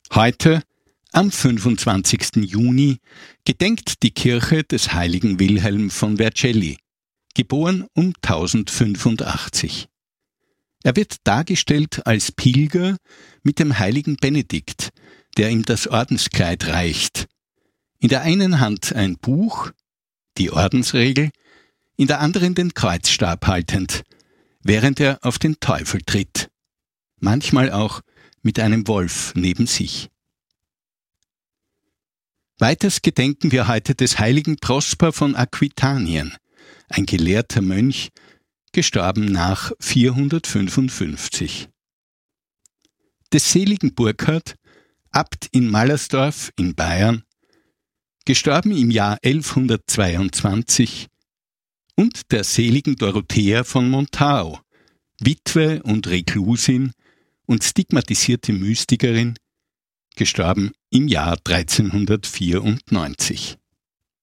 Heute, am 25. Juni, gedenkt die Kirche des heiligen Wilhelm von Vercelli, geboren um 1085. Er wird dargestellt als Pilger mit dem heiligen Benedikt, der ihm das Ordenskleid reicht. In der einen Hand ein Buch, die Ordensregel, in der anderen den Kreuzstab haltend, während er auf den Teufel tritt. Manchmal auch mit einem Wolf neben sich. Weiters gedenken wir heute des heiligen Prosper von Aquitanien, ein gelehrter Mönch, gestorben nach 455. Des seligen Burkhard, Abt in Mallersdorf in Bayern, gestorben im Jahr 1122, und der seligen Dorothea von Montau, Witwe und Reklusin und stigmatisierte Mystikerin, gestorben im Jahr 1394.